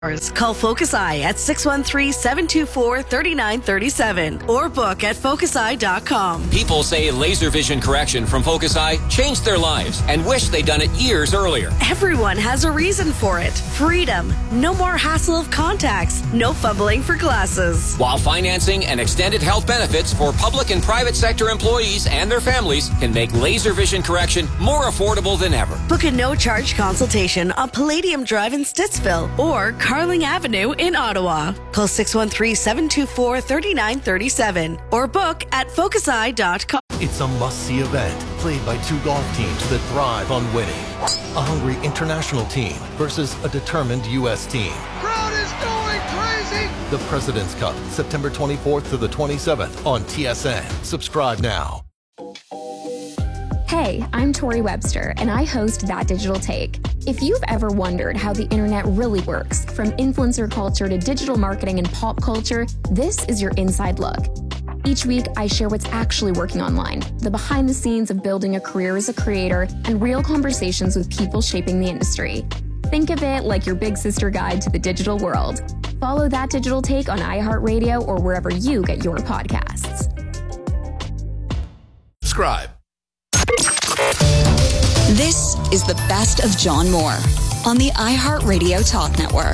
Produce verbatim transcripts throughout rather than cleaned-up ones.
Call Focus Eye at six one three, seven two four, three nine three seven or book at focus eye dot com. People say laser vision correction from Focus Eye changed their lives and wish they'd done it years earlier. Everyone has a reason for it. Freedom. No more hassle of contacts. No fumbling for glasses. While financing and extended health benefits for public and private sector employees and their families can make laser vision correction more affordable than ever. Book a no-charge consultation on Palladium Drive in Stittsville or Carling Avenue in Ottawa. Call six one three, seven two four, three nine three seven or book at focus eye dot com. It's a must-see event played by two golf teams that thrive on winning. A hungry international team versus a determined U S team. Crowd is going crazy! The President's Cup, September twenty-fourth to the twenty-seventh on T S N. Subscribe now. Hey, I'm Tori Webster, and I host That Digital Take. If you've ever wondered how the internet really works, from influencer culture to digital marketing and pop culture, this is your inside look. Each week, I share what's actually working online, the behind the scenes of building a career as a creator, and real conversations with people shaping the industry. Think of it like your big sister guide to the digital world. Follow That Digital Take on iHeartRadio or wherever you get your podcasts. Subscribe. This is the best of John Moore on the iHeartRadio Talk Network.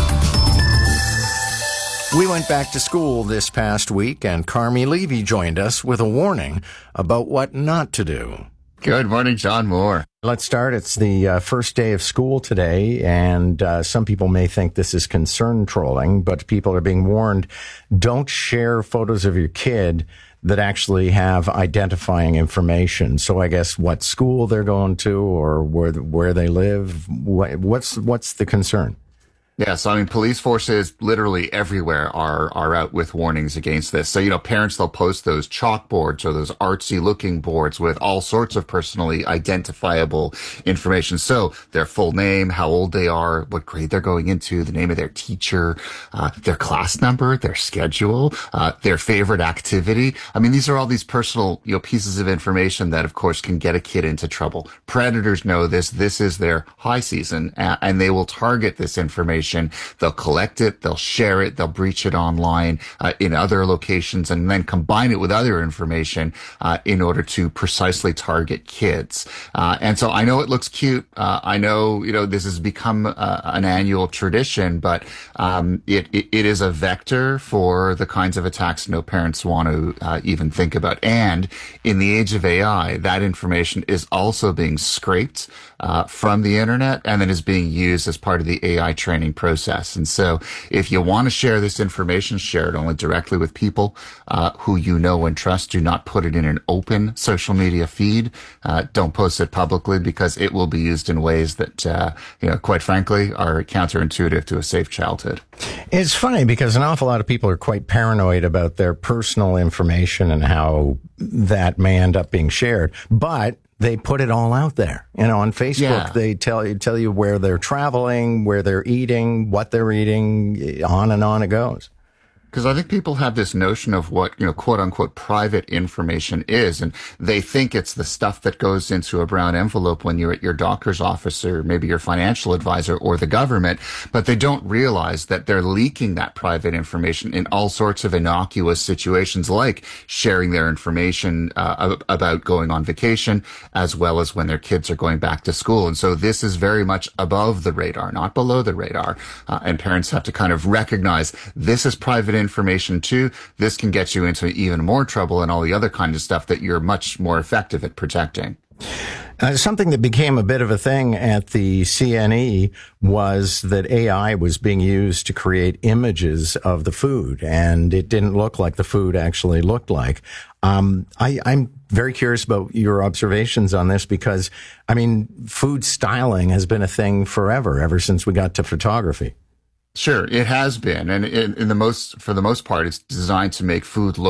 We went back to school this past week, and Carmi Levy joined us with a warning about what not to do. Good morning, John Moore. Let's start. It's the uh, first day of school today, and uh, some people may think this is concern trolling, but people are being warned, don't share photos of your kid that actually have identifying information. So I guess what school they're going to or where where they live. What, what's what's the concern? Yeah, so I mean, police forces literally everywhere are are out with warnings against this. So, you know, parents, they'll post those chalkboards or those artsy looking boards with all sorts of personally identifiable information. So their full name, how old they are, what grade they're going into, the name of their teacher, uh, their class number, their schedule, uh, their favorite activity. I mean, these are all these personal, you know, pieces of information that, of course, can get a kid into trouble. Predators know this. This is their high season, and they will target this information. They'll collect it, they'll share it, they'll breach it online uh, in other locations, and then combine it with other information uh, in order to precisely target kids. Uh, and so I know it looks cute. Uh, I know, you know, this has become uh, an annual tradition, but um, it, it, it is a vector for the kinds of attacks no parents want to uh, even think about. And in the age of A I, that information is also being scraped uh, from the internet and then is being used as part of the A I training process. And so if you want to share this information, share it only directly with people uh, who you know and trust. Do not put it in an open social media feed. Uh, don't post it publicly because it will be used in ways that, uh, you know, quite frankly, are counterintuitive to a safe childhood. It's funny because an awful lot of people are quite paranoid about their personal information and how that may end up being shared. But they put it all out there. You know, on Facebook, yeah. They tell you, tell you where they're traveling, where they're eating, what they're eating, on and on it goes. Because I think people have this notion of what, you know, quote unquote, private information is. And they think it's the stuff that goes into a brown envelope when you're at your doctor's office or maybe your financial advisor or the government. But they don't realize that they're leaking that private information in all sorts of innocuous situations, like sharing their information uh, about going on vacation, as well as when their kids are going back to school. And so this is very much above the radar, not below the radar. Uh, and parents have to kind of recognize this is private information. information too. This can get you into even more trouble and all the other kind of stuff that you're much more effective at protecting. Uh, something that became a bit of a thing at the C N E was that A I was being used to create images of the food, and it didn't look like the food actually looked like. Um, I, I'm very curious about your observations on this because, I mean, food styling has been a thing forever, ever since we got to photography. Sure, it has been, and in, in the most, for the most part, it's designed to make food look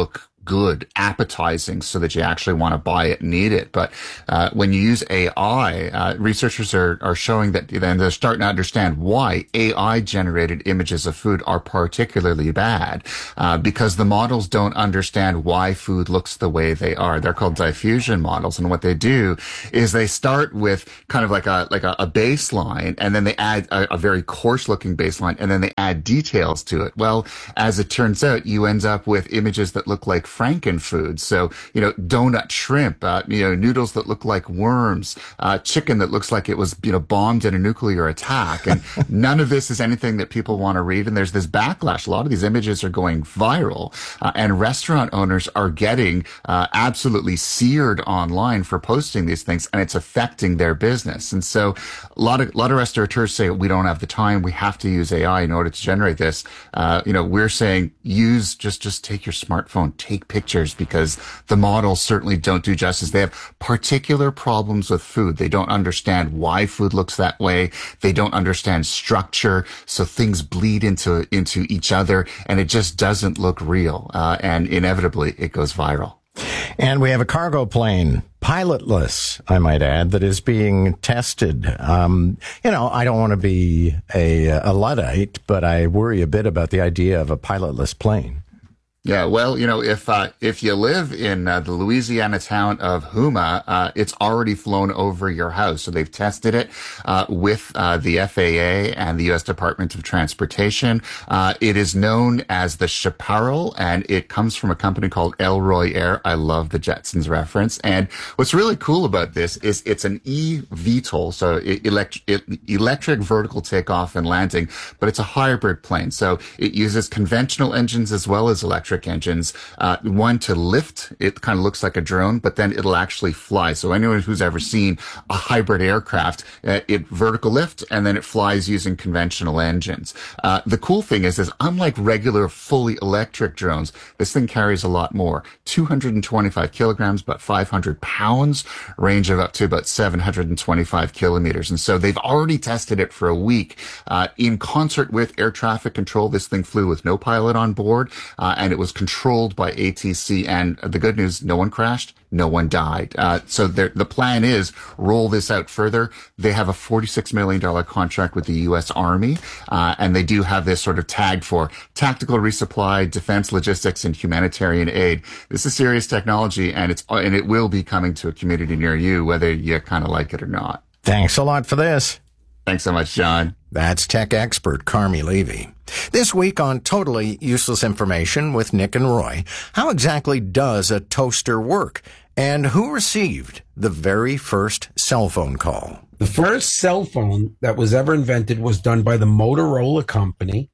good, appetizing, so that you actually want to buy it and eat it. But uh, when you use A I, uh, researchers are, are showing that, and they're starting to understand why A I-generated images of food are particularly bad, uh, because the models don't understand why food looks the way they are. They're called diffusion models, and what they do is they start with kind of like a like a, a baseline, and then they add a, a very coarse-looking baseline, and then they add details to it. Well, as it turns out, you end up with images that look like Frankenfood. So, you know, donut shrimp, uh, you know, noodles that look like worms, uh, chicken that looks like it was, you know, bombed in a nuclear attack. And none of this is anything that people want to read. And there's this backlash. A lot of these images are going viral, uh, and restaurant owners are getting uh, absolutely seared online for posting these things, and it's affecting their business. And so a lot of, a lot of restaurateurs say, we don't have the time. We have to use A I in order to generate this. Uh, you know, we're saying use, just, just take your smartphone, take pictures, because the models certainly don't do justice. They have particular problems with food. They don't understand why food looks that way. They don't understand structure. So things bleed into, into each other, and it just doesn't look real. Uh, and inevitably it goes viral. And we have a cargo plane, pilotless, I might add, that is being tested. Um, you know, I don't want to be a, a Luddite, but I worry a bit about the idea of a pilotless plane. Yeah, well, you know, if uh, if you live in uh, the Louisiana town of Houma, uh, it's already flown over your house. So they've tested it uh, with uh, the F A A and the U S Department of Transportation. Uh, it is known as the Chaparral, and it comes from a company called Elroy Air. I love the Jetsons reference. And what's really cool about this is it's an E V TOL, so elect- electric vertical takeoff and landing, but it's a hybrid plane. So it uses conventional engines as well as electric engines, uh, one to lift. It kind of looks like a drone, but then it'll actually fly. So anyone who's ever seen a hybrid aircraft, uh, it vertical lift, and then it flies using conventional engines. Uh, the cool thing is, is unlike regular fully electric drones, this thing carries a lot more. two hundred twenty-five kilograms, about five hundred pounds, range of up to about seven hundred twenty-five kilometers. And so they've already tested it for a week. Uh, in concert with air traffic control, this thing flew with no pilot on board, uh, and it was was controlled by A T C, and the good news, no one crashed, no one died. Uh, so the plan is roll this out further. They have a forty-six million dollars contract with the U S Army, uh, and they do have this sort of tag for tactical resupply, defense logistics, and humanitarian aid. This is serious technology, and it's and it will be coming to a community near you, whether you kind of like it or not. Thanks a lot for this. Thanks so much, John. That's tech expert Carmi Levy. This week on Totally Useless Information with Nick and Roy, how exactly does a toaster work? And who received the very first cell phone call? The first cell phone that was ever invented was done by the Motorola company.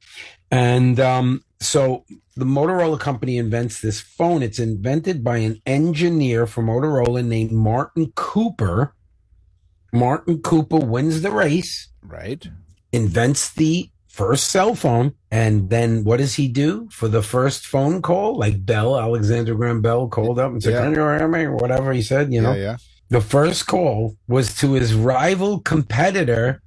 And um, so the Motorola company invents this phone. It's invented by an engineer from Motorola named Martin Cooper. Martin Cooper wins the race. Right. Invents the first cell phone. And then what does he do for the first phone call? Like Bell, Alexander Graham Bell called up and said, Yeah. "Can you hear me?" or whatever he said, you know. Yeah, yeah. The first call was to his rival competitor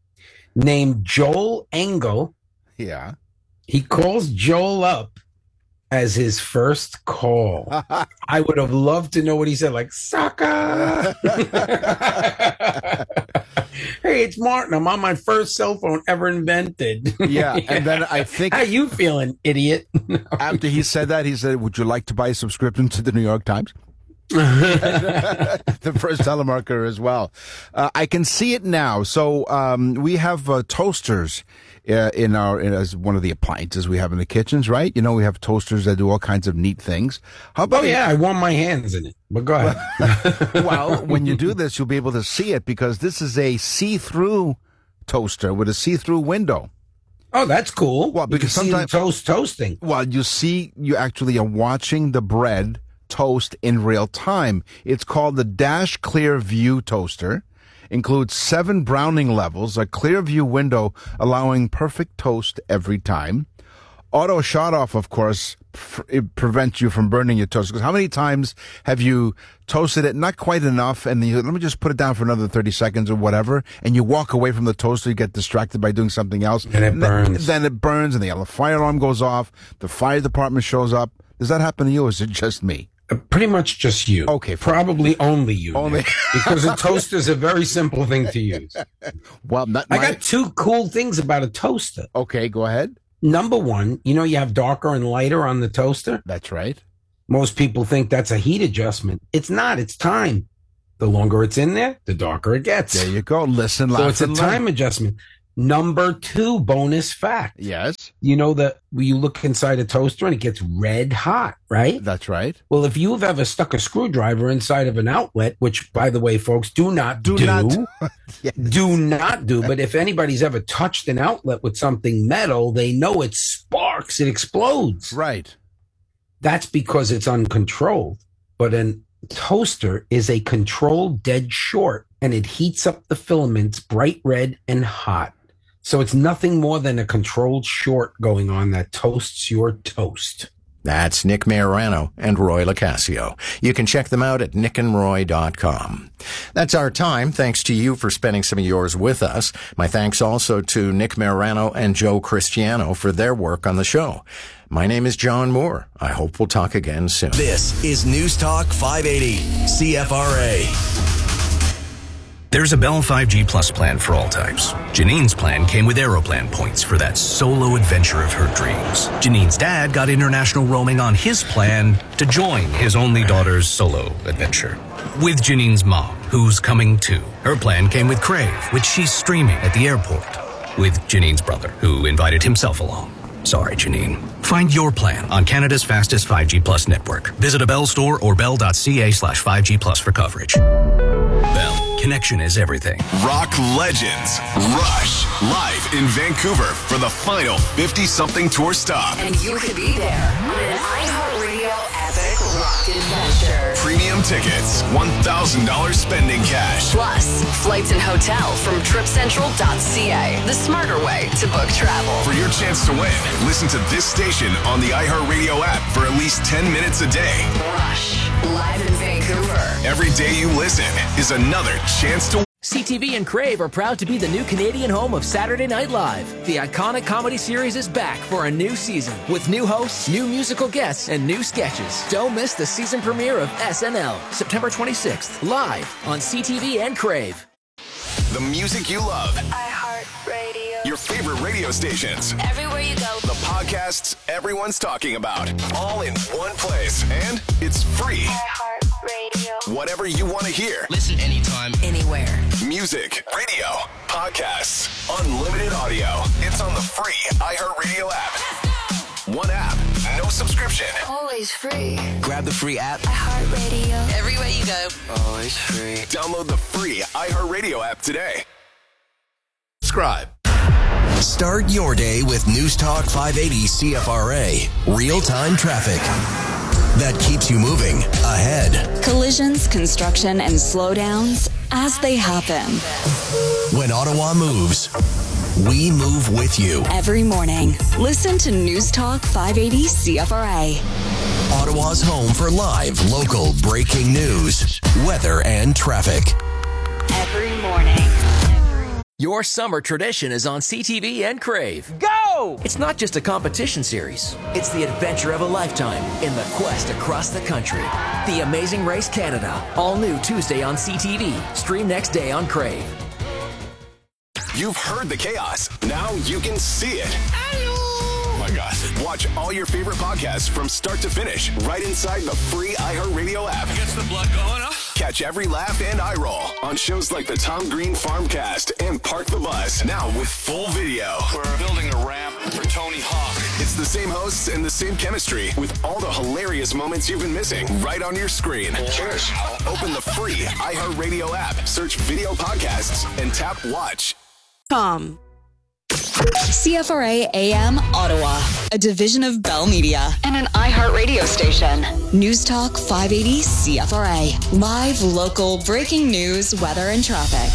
named Joel Engel. Yeah. He calls Joel up as his first call. I would have loved to know what he said, like, "Sucker!" Hey, it's Martin. I'm on my first cell phone ever invented. Yeah, and then I think... How you feeling, idiot? After he said that, he said, "Would you like to buy a subscription to the New York Times?" The first telemarketer as well. Uh, I can see it now. So um, we have uh, toasters uh, in our in, as one of the appliances we have in the kitchens, right? You know, we have toasters that do all kinds of neat things. How about Oh, yeah, I want my hands in it. But go ahead. Well, when you do this, you'll be able to see it because this is a see-through toaster with a see-through window. Oh, that's cool. Well, because you can see the sometimes toast toasting. Well, you see, you actually are watching the bread toast in real time. It's called the Dash Clear View Toaster. Includes seven browning levels, a clear view window allowing perfect toast every time. Auto shut off, of course, pr- it prevents you from burning your toast. Because how many times have you toasted it not quite enough, and you, let me just put it down for another thirty seconds or whatever, and you walk away from the toaster, you get distracted by doing something else, and it burns. Then, then it burns, and the fire alarm goes off. The fire department shows up. Does that happen to you, or is it just me? Uh, pretty much just you. Okay. Probably only you. Only. Nick, because a toaster is a very simple thing to use. Well, not I my... got two cool things about a toaster. Okay, go ahead. Number one, you know you have darker and lighter on the toaster? That's right. Most people think that's a heat adjustment. It's not. It's time. The longer it's in there, the darker it gets. There you go. Listen, laugh, So it's a and time learn. adjustment. Number two, bonus fact. Yes. You know that when you look inside a toaster and it gets red hot, right? That's right. Well, if you've ever stuck a screwdriver inside of an outlet, which, by the way, folks, do not do, Do not. yes. do not do. But if anybody's ever touched an outlet with something metal, they know it sparks, it explodes. Right. That's because it's uncontrolled. But a toaster is a controlled dead short, and it heats up the filaments bright red and hot. So it's nothing more than a controlled short going on that toasts your toast. That's Nick Majorano and Roy LoCascio. You can check them out at nick and roy dot com. That's our time. Thanks to you for spending some of yours with us. My thanks also to Nick Majorano and Joe Cristiano for their work on the show. My name is John Moore. I hope we'll talk again soon. This is News Talk five eighty C F R A. There's a Bell five G Plus plan for all types. Janine's plan came with Aeroplan points for that solo adventure of her dreams. Janine's dad got international roaming on his plan to join his only daughter's solo adventure. With Janine's mom, who's coming too. Her plan came with Crave, which she's streaming at the airport. With Janine's brother, who invited himself along. Sorry, Janine. Find your plan on Canada's fastest five G Plus network. Visit a Bell store or bell.ca slash 5G Plus for coverage. Bell. Connection is everything. Rock legends Rush live in Vancouver for the final fifty-something tour stop. And you could be there on an iHeartRadio epic rock adventure. Premium tickets, one thousand dollars spending cash. Plus, flights and hotel from trip central dot c a, the smarter way to book travel. For your chance to win, listen to this station on the iHeartRadio app for at least ten minutes a day. Rush, live in Vancouver. Every day you listen is another chance to win. C T V and Crave are proud to be the new Canadian home of Saturday Night Live. The iconic comedy series is back for a new season with new hosts, new musical guests, and new sketches. Don't miss the season premiere of S N L, September twenty-sixth, live on C T V and Crave. The music you love. iHeartRadio. Your favorite radio stations. Everywhere you go. The podcasts everyone's talking about. All in one place. And it's free. iHeartRadio. Whatever you want to hear. Listen anytime, anywhere. Music, radio, podcasts, unlimited audio. It's on the free iHeartRadio app. One app, no subscription. Always free. Grab the free app. iHeartRadio. Everywhere you go. Always free. Download the free iHeartRadio app today. Subscribe. Start your day with News Talk five eighty C F R A. Real-time traffic that keeps you moving ahead. Collisions, construction, and slowdowns as they happen. When Ottawa moves, we move with you. Every morning, listen to News Talk five eighty C F R A. Ottawa's home for live, local breaking news, weather, and traffic. Every morning. Your summer tradition is on C T V and Crave. Go! It's not just a competition series. It's the adventure of a lifetime in the quest across the country. The Amazing Race Canada. All new Tuesday on C T V. Stream next day on Crave. You've heard the chaos. Now you can see it. Oh my God. Watch all your favorite podcasts from start to finish right inside the free iHeartRadio app. Gets the blood going, huh? Catch every laugh and eye roll on shows like the Tom Green Farmcast and Park the Bus. Now with full video. We're building a ramp for Tony Hawk. It's the same hosts and the same chemistry with all the hilarious moments you've been missing right on your screen. Cheers. Open the free iHeartRadio app, search video podcasts, and tap watch. Com. C F R A A M Ottawa, a division of Bell Media and an iHeartRadio station. News Talk five eighty C F R A. Live, local, breaking news, weather, and traffic.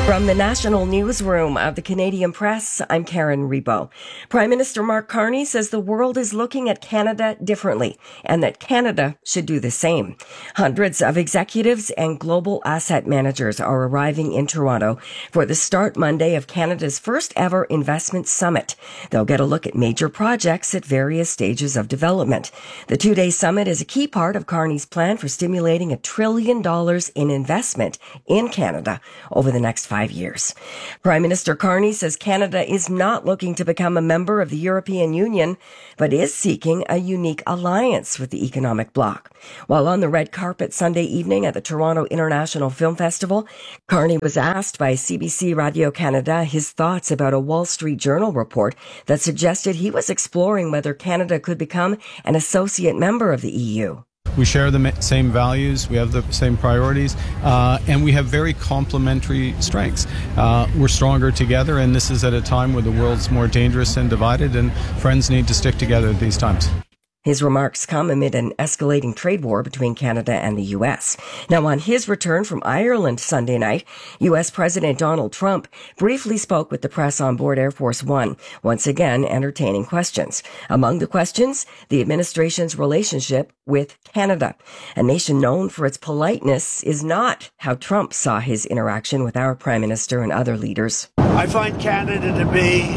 From the National Newsroom of the Canadian Press, I'm Karen Rebo. Prime Minister Mark Carney says the world is looking at Canada differently and that Canada should do the same. Hundreds of executives and global asset managers are arriving in Toronto for the start Monday of Canada's first ever investment summit. They'll get a look at major projects at various stages of development. The two-day summit is a key part of Carney's plan for stimulating a trillion dollars in investment in Canada over the next five years. Prime Minister Carney says Canada is not looking to become a member of the European Union, but is seeking a unique alliance with the economic bloc. While on the red carpet Sunday evening at the Toronto International Film Festival, Carney was asked by C B C Radio Canada his thoughts about a Wall Street Journal report that suggested he was exploring whether Canada could become an associate member of the E U. We share the same values, we have the same priorities, uh, and we have very complementary strengths. Uh, we're stronger together, and this is at a time where the world's more dangerous and divided, and friends need to stick together at these times. His remarks come amid an escalating trade war between Canada and the U S. Now, on his return from Ireland Sunday night, U S President Donald Trump briefly spoke with the press on board Air Force One, once again entertaining questions. Among the questions, the administration's relationship with Canada. A nation known for its politeness is not how Trump saw his interaction with our Prime Minister and other leaders. I find Canada to be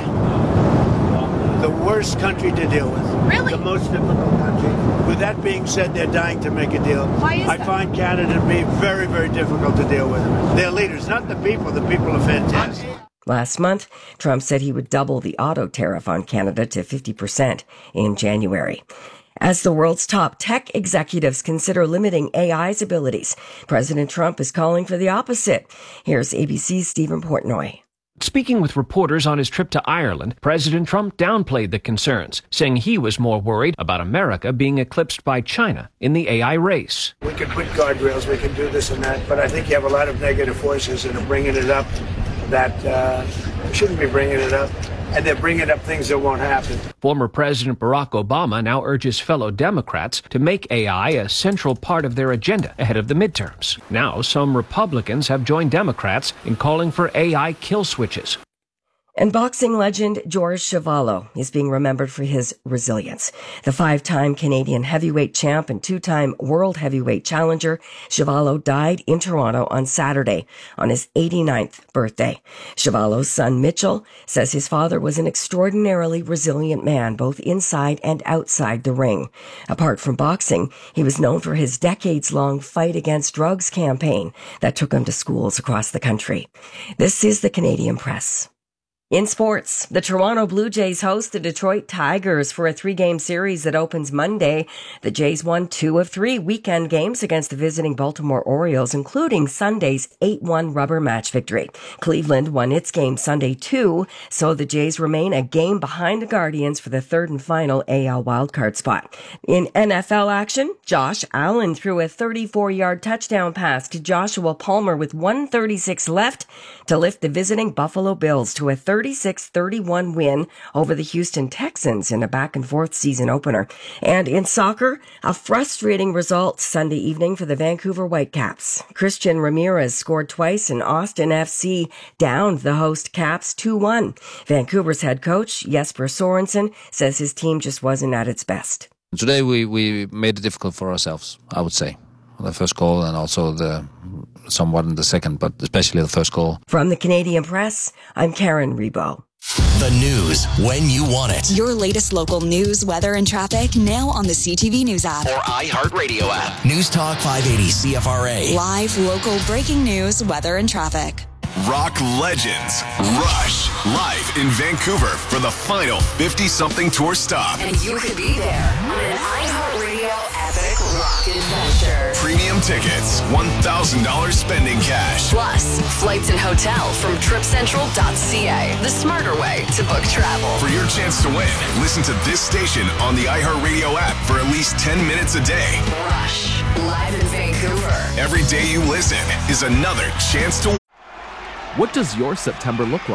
the worst country to deal with. Really? The most difficult country. With that being said, they're dying to make a deal. Why is I that? find Canada to be very, very difficult to deal with. Their leaders, not the people. The people are fantastic. Last month, Trump said he would double the auto tariff on Canada to fifty percent in January. As the world's top tech executives consider limiting A I's abilities, President Trump is calling for the opposite. Here's A B C's Stephen Portnoy. Speaking with reporters on his trip to Ireland, President Trump downplayed the concerns, saying he was more worried about America being eclipsed by China in the A I race. We can put guardrails, we can do this and that, but I think you have a lot of negative forces that are bringing it up that uh, shouldn't be bringing it up. And they're bringing up things that won't happen. Former President Barack Obama now urges fellow Democrats to make A I a central part of their agenda ahead of the midterms. Now, some Republicans have joined Democrats in calling for A I kill switches. And boxing legend George Chuvalo is being remembered for his resilience. The five-time Canadian heavyweight champ and two-time world heavyweight challenger, Chuvalo died in Toronto on Saturday on his eighty-ninth birthday. Chuvalo's son Mitchell says his father was an extraordinarily resilient man, both inside and outside the ring. Apart from boxing, he was known for his decades-long fight against drugs campaign that took him to schools across the country. This is the Canadian Press. In sports, the Toronto Blue Jays host the Detroit Tigers for a three-game series that opens Monday. The Jays won two of three weekend games against the visiting Baltimore Orioles, including Sunday's eight one rubber match victory. Cleveland won its game Sunday too, so the Jays remain a game behind the Guardians for the third and final A L wildcard spot. In N F L action, Josh Allen threw a thirty-four-yard touchdown pass to Joshua Palmer with one thirty-six left to lift the visiting Buffalo Bills to a thirty-six thirty-one win over the Houston Texans in a back-and-forth season opener. And in soccer, a frustrating result Sunday evening for the Vancouver Whitecaps. Christian Ramirez scored twice and Austin F C downed the host Caps two one. Vancouver's head coach, Jesper Sorensen, says his team just wasn't at its best. Today we, we made it difficult for ourselves, I would say. The first goal and also the somewhat in the second, but especially the first goal. From the Canadian Press, I'm Karen Rebo. The news when you want it. Your latest local news, weather, and traffic now on the C T V News app or iHeartRadio app. News Talk five eighty C F R A. Live local breaking news, weather, and traffic. Rock legends Rush live in Vancouver for the final fifty-something tour stop. And you could be there on an iHeartRadio epic rock adventure. Premium tickets, one thousand dollars spending cash. Plus, flights and hotel from trip central dot c a, the smarter way to book travel. For your chance to win, listen to this station on the iHeartRadio app for at least ten minutes a day. Rush, live in Vancouver. Every day you listen is another chance to win. What does your September look like?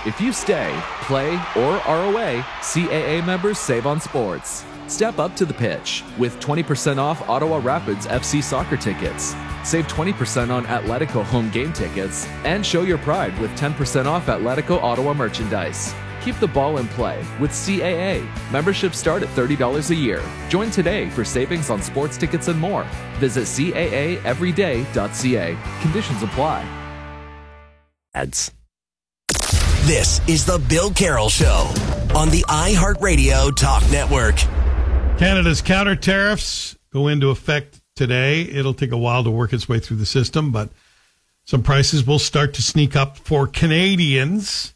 If you stay, play, or are away, C A A members save on sports. Step up to the pitch with twenty percent off Ottawa Rapids F C soccer tickets. Save twenty percent on Atletico home game tickets and show your pride with ten percent off Atletico Ottawa merchandise. Keep the ball in play with C A A. Memberships start at thirty dollars a year. Join today for savings on sports tickets and more. Visit C A A everyday dot C A. Conditions apply. Ads. This is the Bill Carroll Show on the iHeartRadio Talk Network. Canada's counter tariffs go into effect today. It'll take a while to work its way through the system, but some prices will start to sneak up for Canadians.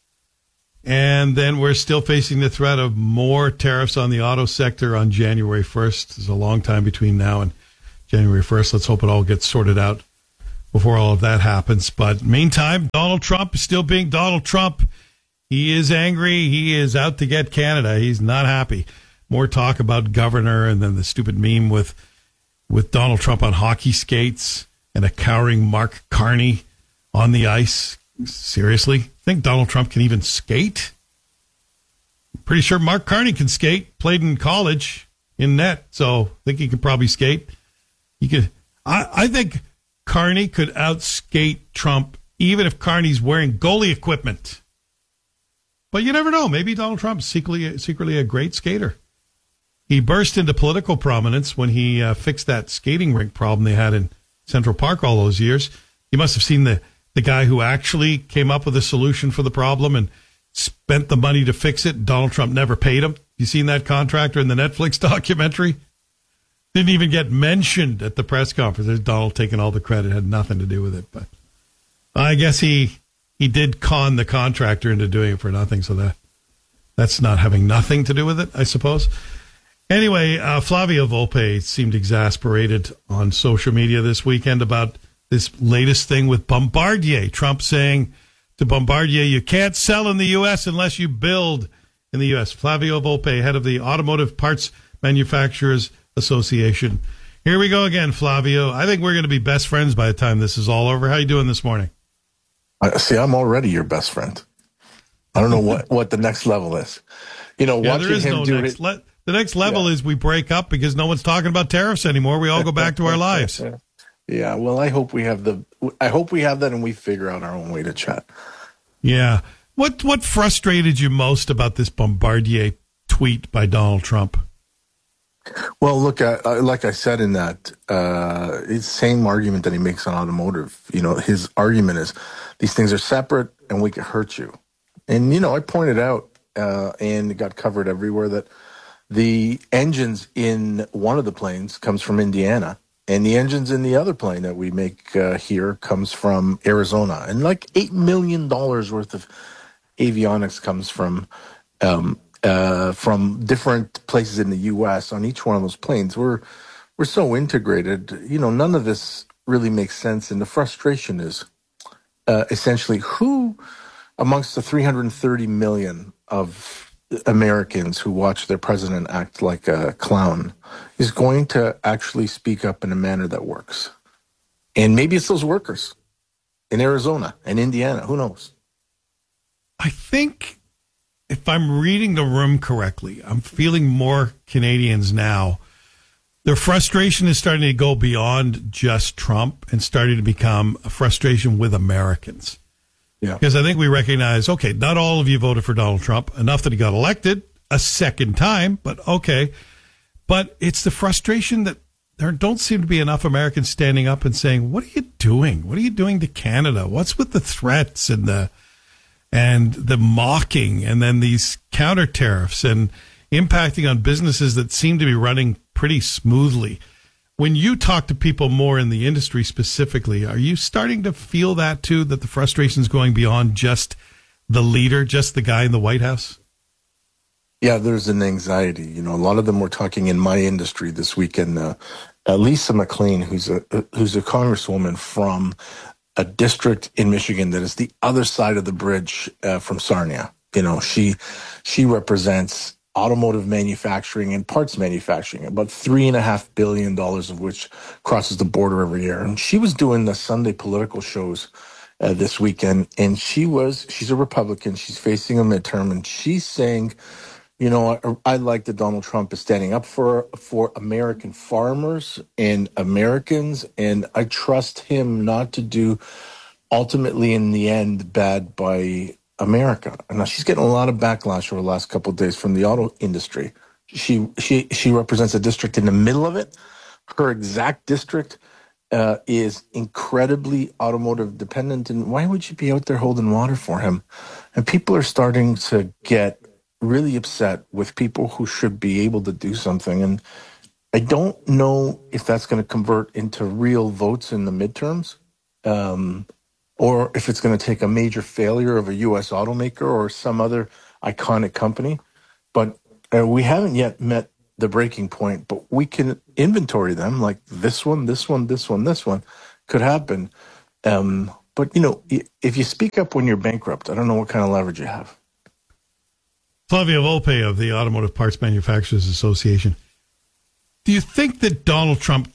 And then we're still facing the threat of more tariffs on the auto sector on January first. There's a long time between now and January first. Let's hope it all gets sorted out before all of that happens. But meantime, Donald Trump is still being Donald Trump. He is angry. He is out to get Canada. He's not happy. More talk about governor and then the stupid meme with with Donald Trump on hockey skates and a cowering Mark Carney on the ice. Seriously? Think Donald Trump can even skate? I'm pretty sure Mark Carney can skate. Played in college in net, so I think he could probably skate. He could. I, I think Carney could outskate Trump even if Carney's wearing goalie equipment. But you never know. Maybe Donald Trump is secretly, secretly a great skater. He burst into political prominence when he uh, fixed that skating rink problem they had in Central Park all those years. You must have seen the, the guy who actually came up with a solution for the problem and spent the money to fix it. Donald Trump never paid him. You seen that contractor in the Netflix documentary? Didn't even get mentioned at the press conference. There's Donald taking all the credit. Had nothing to do with it. But I guess he he did con the contractor into doing it for nothing. So that that's not having nothing to do with it, I suppose. Anyway, uh, Flavio Volpe seemed exasperated on social media this weekend about this latest thing with Bombardier. Trump saying to Bombardier, you can't sell in the U S unless you build in the U S. Flavio Volpe, head of the Automotive Parts Manufacturers Association. Here we go again, Flavio. I think we're going to be best friends by the time this is all over. How you doing this morning? I see, I'm already your best friend. I don't know what, what the next level is. You know, yeah, watching there is him no do next it. le- The next level Yeah. is we break up because no one's talking about tariffs anymore. We all go back to our lives. Yeah, well, I hope we have the. I hope we have that, and we figure out our own way to chat. Yeah. What what frustrated you most about this Bombardier tweet by Donald Trump? Well, look, uh, uh, like I said in that, uh, it's the same argument that he makes on automotive. You know, his argument is these things are separate, and we can hurt you. And you know, I pointed out, uh, and it got covered everywhere that the engines in one of the planes comes from Indiana, and the engines in the other plane that we make uh, here comes from Arizona. And like eight million dollars worth of avionics comes from um, uh, from different places in the U S on each one of those planes. We're we're so integrated. You know, none of this really makes sense. And the frustration is uh, essentially who amongst the three hundred thirty million of Americans who watch their president act like a clown is going to actually speak up in a manner that works. And maybe it's those workers in Arizona and Indiana. Who knows? I think if I'm reading the room correctly, I'm feeling more Canadians now. Their frustration is starting to go beyond just Trump and starting to become a frustration with Americans. Yeah. Because I think we recognize, okay, not all of you voted for Donald Trump, enough that he got elected a second time, but okay. But it's the frustration that there don't seem to be enough Americans standing up and saying, what are you doing? What are you doing to Canada? What's with the threats and the and the mocking and then these counter tariffs and impacting on businesses that seem to be running pretty smoothly? When you talk to people more in the industry specifically, are you starting to feel that too, that the frustration is going beyond just the leader, just the guy in the White House? Yeah, there's an anxiety. You know, a lot of them were talking in my industry this weekend. Uh, uh, Lisa McLean, who's a uh, who's a congresswoman from a district in Michigan that is the other side of the bridge uh, from Sarnia. You know, she she represents automotive manufacturing and parts manufacturing, about three and a half billion dollars of which crosses the border every year. And she was doing the Sunday political shows uh, this weekend, and she was she's a Republican. She's facing a midterm, and she's saying, you know, I, I like that Donald Trump is standing up for for American farmers and Americans, and I trust him not to do ultimately in the end bad by America. And now she's getting a lot of backlash over the last couple of days from the auto industry. She she she represents a district in the middle of it. Her exact district uh, is incredibly automotive dependent. And why would you be out there holding water for him? And people are starting to get really upset with people who should be able to do something. And I don't know if that's going to convert into real votes in the midterms, um, or if it's going to take a major failure of a U S automaker or some other iconic company. But uh, we haven't yet met the breaking point, but we can inventory them like this one, this one, this one, this one could happen. Um, but, you know, if you speak up when you're bankrupt, I don't know what kind of leverage you have. Flavio Volpe of the Automotive Parts Manufacturers Association. Do you think that Donald Trump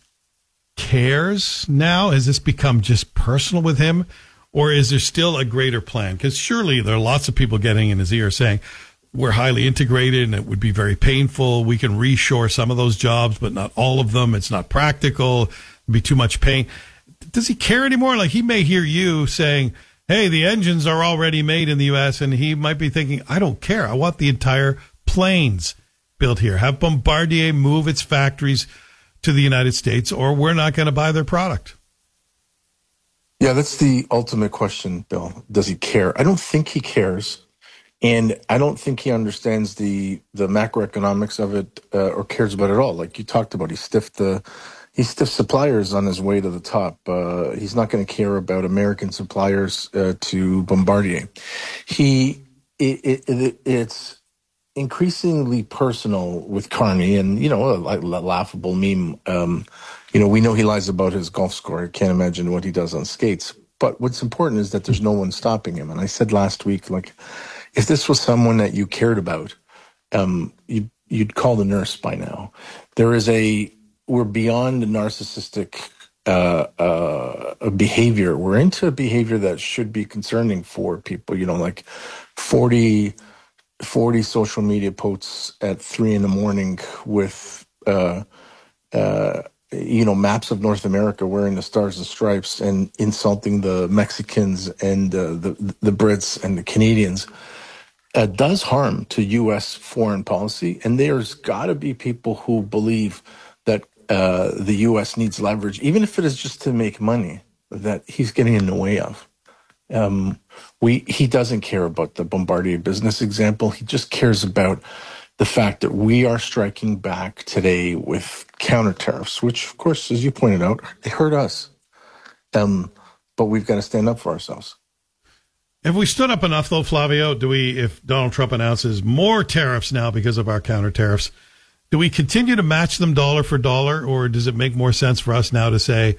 cares now? Has this become just personal with him? Or is there still a greater plan? Because surely there are lots of people getting in his ear saying, we're highly integrated and it would be very painful. We can reshore some of those jobs, but not all of them. It's not practical. It'd be too much pain. Does he care anymore? Like, he may hear you saying, hey, the engines are already made in the U S, and he might be thinking, I don't care. I want the entire planes built here. Have Bombardier move its factories to the United States, or we're not going to buy their product. Yeah, that's the ultimate question, Bill. Does he care? I don't think he cares. And I don't think he understands the the macroeconomics of it uh, or cares about it at all. Like you talked about, he stiffed the he stiffed suppliers on his way to the top. Uh, he's not going to care about American suppliers uh, to Bombardier. He it, it, it, it's increasingly personal with Carney, and you know, a, a laughable meme. Um, you know, we know he lies about his golf score. I can't imagine what he does on skates. But what's important is that there's no one stopping him. And I said last week, like, if this was someone that you cared about, um, you, you'd call the nurse by now. There is a, we're beyond the narcissistic uh, uh, behavior. We're into a behavior that should be concerning for people, you know, like forty, forty social media posts at three in the morning with, uh, uh, you know, maps of North America wearing the stars and stripes and insulting the Mexicans and uh, the, the Brits and the Canadians. Uh, does harm to U S foreign policy, and there's got to be people who believe that uh, the U S needs leverage, even if it is just to make money, that he's getting in the way of. Um, we he doesn't care about the Bombardier business example. He just cares about the fact that we are striking back today with counter tariffs, which, of course, as you pointed out, they hurt us. Um, but we've got to stand up for ourselves. Have we stood up enough, though, Flavio? Do we, if Donald Trump announces more tariffs now because of our counter tariffs, do we continue to match them dollar for dollar, or does it make more sense for us now to say,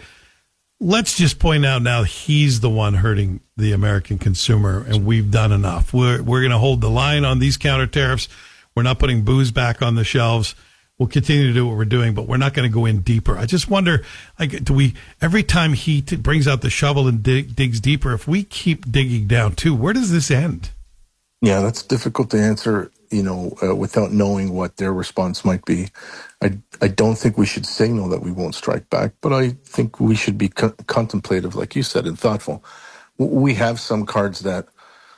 let's just point out now he's the one hurting the American consumer, and we've done enough. We're we're going to hold the line on these counter tariffs. We're not putting booze back on the shelves. We'll continue to do what we're doing, but we're not going to go in deeper. I just wonder, like, do we, every time he t- brings out the shovel and dig, digs deeper, if we keep digging down too, where does this end? Yeah, that's difficult to answer, you know, uh, without knowing what their response might be. I, I don't think we should signal that we won't strike back, but I think we should be co- contemplative, like you said, and thoughtful. We have some cards that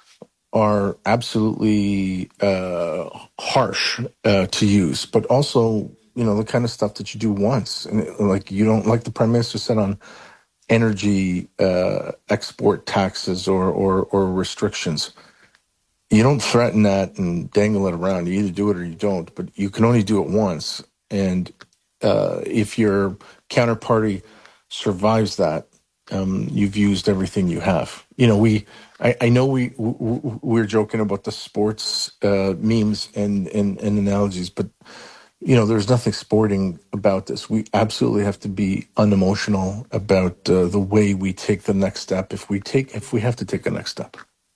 are absolutely uh, harsh uh, to use, but also, you know, the kind of stuff that you do once. And it, like you don't, like the Prime Minister said on energy uh, export taxes or, or, or restrictions, you don't threaten that and dangle it around. You either do it or you don't, but you can only do it once. And uh, if your counterparty survives that, um, you've used everything you have. You know, we, I, I know we, we, we're joking about the sports uh, memes and, and, and analogies, but, you know, there's nothing sporting about this. We absolutely have to be unemotional about uh, the way we take the next step if we take, if we have to take a next step.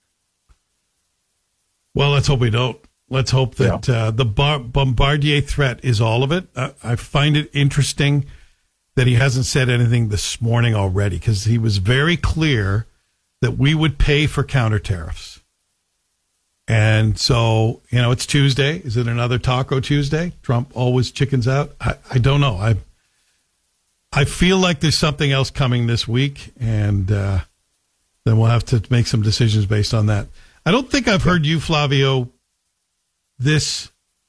Well, let's hope we don't. Let's hope that yeah. uh, the bar- Bombardier threat is all of it. Uh, I find it interesting that he hasn't said anything this morning already, because he was very clear that we would pay for counter tariffs. And so, you know, it's Tuesday. Is it another Taco Tuesday? Trump always chickens out. I, I don't know. I I feel like there's something else coming this week, and uh, then we'll have to make some decisions based on that. I don't think I've heard you, Flavio, this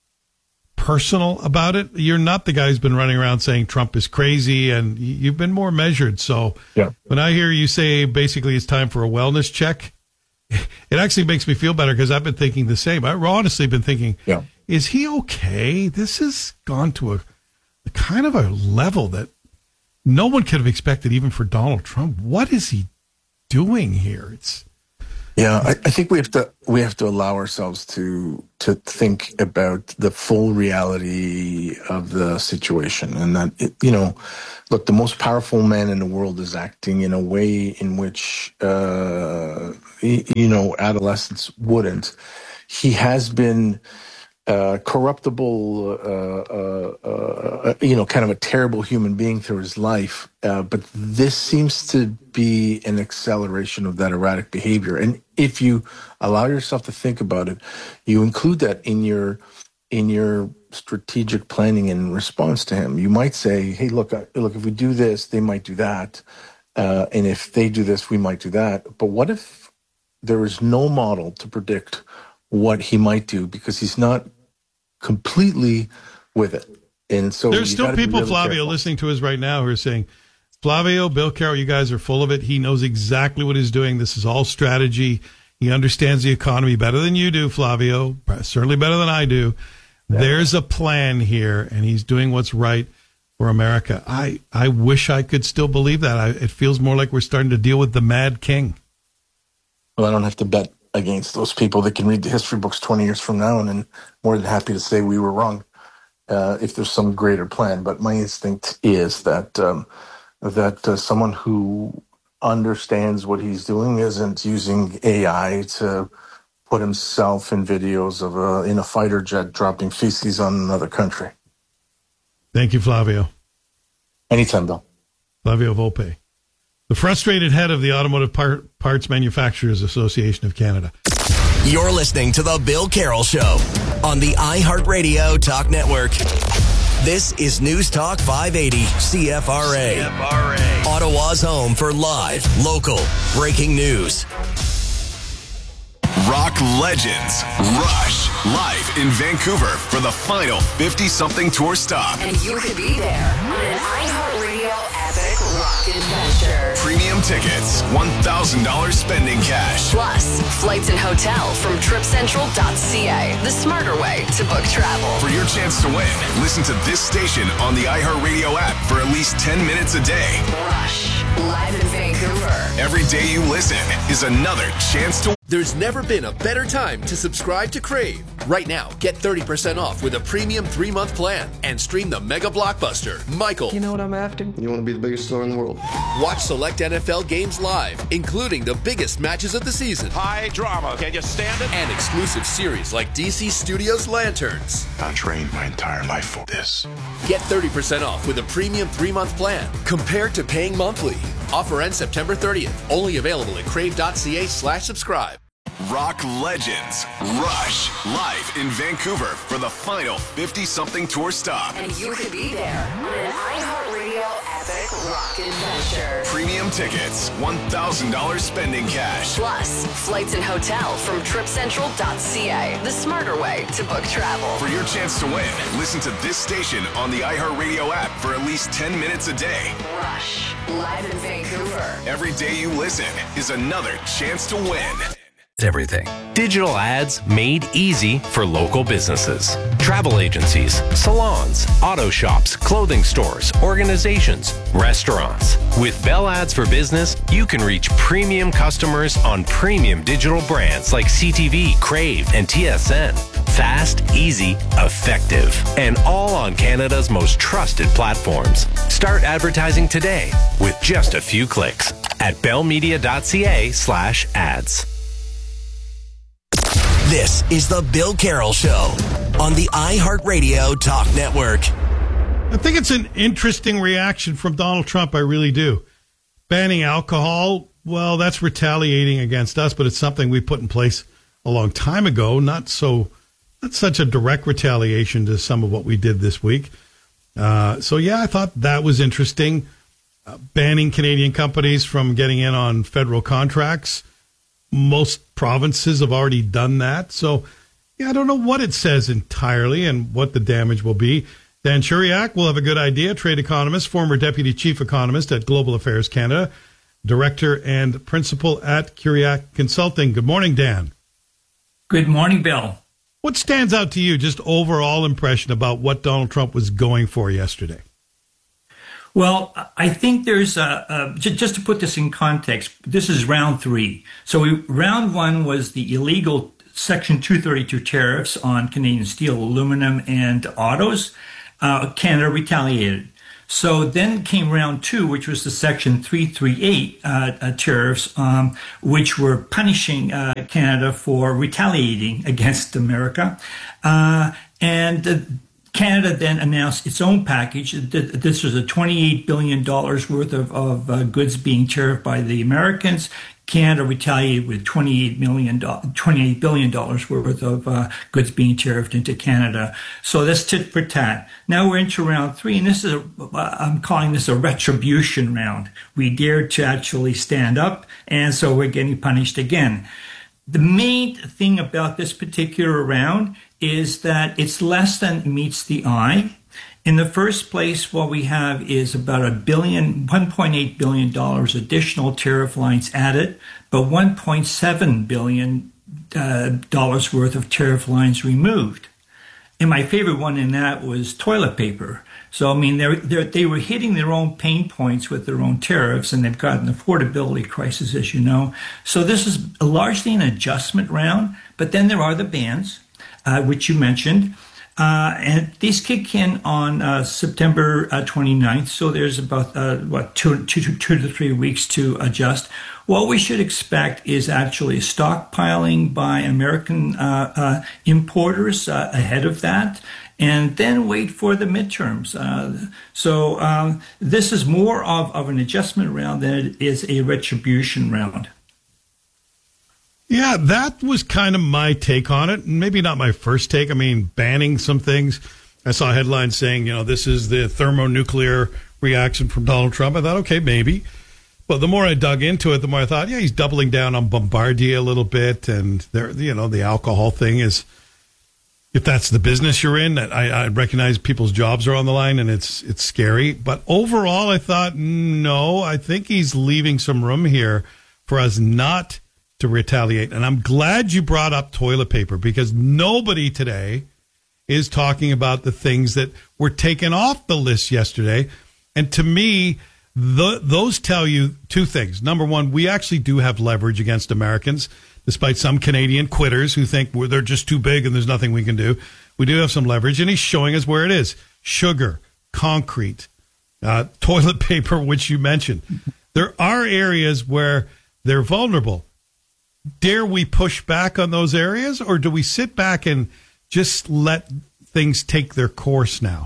personal about it. You're not the guy who's been running around saying Trump is crazy, and you've been more measured. So yeah. when I hear you say basically it's time for a wellness check, it actually makes me feel better because I've been thinking the same. I've honestly been thinking, yeah. is he okay? This has gone to a, a kind of a level that no one could have expected, even for Donald Trump. What is he doing here? It's yeah. I, I think we have to we have to allow ourselves to to think about the full reality of the situation, and that it, you know, look, the most powerful man in the world is acting in a way in which uh, you know adolescents wouldn't. He has been. Uh, corruptible, uh, uh, uh, you know, kind of a terrible human being through his life. Uh, but this seems to be an acceleration of that erratic behavior. And if you allow yourself to think about it, you include that in your in your strategic planning in response to him. You might say, "Hey, look, I, look, if we do this, they might do that, uh, and if they do this, we might do that." But what if there is no model to predict what he might do because he's not completely with it? And so there's still people, really Flavio, careful. listening to us right now who are saying, Flavio, Bill Carroll, you guys are full of it. He knows exactly what he's doing. This is all strategy. He understands the economy better than you do, Flavio, certainly better than I do. Yeah. There's a plan here, and he's doing what's right for America. I, I wish I could still believe that. I, it feels more like we're starting to deal with the Mad King. Well, I don't have to bet against those people that can read the history books twenty years from now, and I'm more than happy to say we were wrong uh, if there's some greater plan. But my instinct is that um, that uh, someone who understands what he's doing isn't using A I to put himself in videos of a, in a fighter jet dropping feces on another country. Thank you, Flavio. Anytime, Bill. Flavio Volpe, the frustrated head of the Automotive Part- Parts Manufacturers Association of Canada. You're listening to The Bill Carroll Show on the iHeartRadio Talk Network. This is News Talk five eighty C F R A. C F R A. Ottawa's home for live, local, breaking news. Rock legends Rush live in Vancouver for the final fifty-something tour stop. And you could be there on an iHeartRadio epic rock adventure. Premium tickets, one thousand dollars spending cash. Plus, flights and hotel from trip central dot c a, the smarter way to book travel. For your chance to win, listen to this station on the iHeartRadio app for at least ten minutes a day. Rush, live in Vancouver. Every day you listen is another chance to. There's never been a better time to subscribe to Crave. Right now, get thirty percent off with a premium three-month plan and stream the mega blockbuster, Michael. You know what I'm after? You want to be the biggest star in the world. Watch select N F L games live, including the biggest matches of the season. High drama. Can you stand it? And exclusive series like D C Studios' Lanterns. I trained my entire life for this. Get thirty percent off with a premium three-month plan compared to paying monthly. Offer ends September thirtieth. Only available at crave.ca slash subscribe. Rock legends Rush live in Vancouver for the final fifty-something tour stop. And you could be there on an iHeartRadio epic rock adventure. Premium tickets, one thousand dollars spending cash. Plus, flights and hotel from trip central dot c a, the smarter way to book travel. For your chance to win, listen to this station on the iHeartRadio app for at least ten minutes a day. Rush, live in Vancouver. Every day you listen is another chance to win. Everything. Digital ads made easy for local businesses. Travel agencies, salons, auto shops, clothing stores, organizations, restaurants. With Bell Ads for Business, you can reach premium customers on premium digital brands like C T V, Crave, and T S N. Fast, easy, effective, and all on Canada's most trusted platforms. Start advertising today with just a few clicks at bellmedia.ca slash ads. This is The Bill Carroll Show on the iHeartRadio Talk Network. I think it's an interesting reaction from Donald Trump. I really do. Banning alcohol well, that's retaliating against us, but it's something we put in place a long time ago, not so, not such a direct retaliation to some of what we did this week. Uh, so, yeah, I thought that was interesting. Uh, banning Canadian companies from getting in on federal contracts. Most provinces have already done that. So, yeah, I don't know what it says entirely and what the damage will be. Dan Churiak will have a good idea, trade economist, former deputy chief economist at Global Affairs Canada, director and principal at Churiak Consulting. Good morning, Dan. Good morning, Bill. What stands out to you, just overall impression about what Donald Trump was going for yesterday? Well, I think there's a, a just to put this in context, this is round three. So we, round one was the illegal Section two thirty-two tariffs on Canadian steel, aluminum, and autos. Uh, Canada retaliated. So then came round two, which was the Section three thirty-eight uh, uh, tariffs, um, which were punishing uh, Canada for retaliating against America. Uh, and uh, Canada then announced its own package. This was a twenty-eight billion dollars worth of, of uh, goods being tariffed by the Americans. Canada retaliated with twenty-eight billion dollars worth of uh, goods being tariffed into Canada. So that's tit for tat. Now we're into round three, and this is, a, I'm calling this a retribution round. We dared to actually stand up, and so we're getting punished again. The main thing about this particular round is that it's less than meets the eye. In the first place, what we have is about a billion, one point eight billion dollars additional tariff lines added, but one point seven billion dollars uh, worth of tariff lines removed. And my favorite one in that was toilet paper. So, I mean, they're, they're, they were hitting their own pain points with their own tariffs, and they've got an affordability crisis, as you know. So this is largely an adjustment round, but then there are the bans, uh, which you mentioned. Uh, and these kick in on uh, September uh, twenty-ninth, so there's about, uh, what, two, two, two, two to three weeks to adjust. What we should expect is actually stockpiling by American uh, uh, importers uh, ahead of that, and then wait for the midterms. Uh, so um, this is more of, of an adjustment round than it is a retribution round. Yeah, that was kind of my take on it. Maybe not my first take. I mean, banning some things. I saw a headline saying, you know, this is the thermonuclear reaction from Donald Trump. I thought, okay, maybe. But the more I dug into it, the more I thought, yeah, he's doubling down on Bombardier a little bit. And, there, you know, the alcohol thing is, if that's the business you're in, I, I recognize people's jobs are on the line and it's it's scary. But overall, I thought, no, I think he's leaving some room here for us not to retaliate. And I'm glad you brought up toilet paper, because nobody today is talking about the things that were taken off the list yesterday. And to me, the, those tell you two things. Number one, we actually do have leverage against Americans, despite some Canadian quitters who think well, they're just too big and there's nothing we can do. We do have some leverage, and he's showing us where it is. Sugar, concrete, uh, toilet paper, which you mentioned. There are areas where they're vulnerable. Dare we push back on those areas, or do we sit back and just let things take their course now?